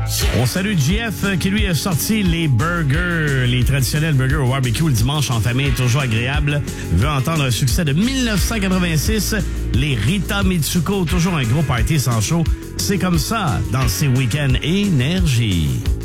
On salue JF qui lui a sorti les burgers, les traditionnels burgers au barbecue le dimanche en famille, toujours agréable. Veut entendre un succès de 1986, les Rita Mitsuko, toujours un gros party sans show. C'est comme ça dans ces week-ends énergie.